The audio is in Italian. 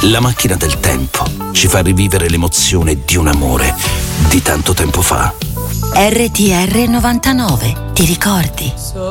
La macchina del tempo ci fa rivivere l'emozione di un amore di tanto tempo fa. RTR 99, ti ricordi?